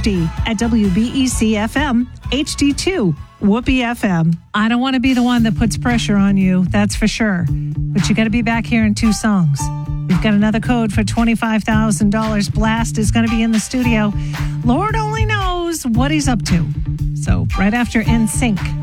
HD at WBEC FM, HD2, Whoopee FM. I don't want to be the one that puts pressure on you, that's for sure. But you got to be back here in 2 songs. We've got another code for $25,000. Blast is going to be in the studio. Lord only knows what he's up to. So right after NSYNC.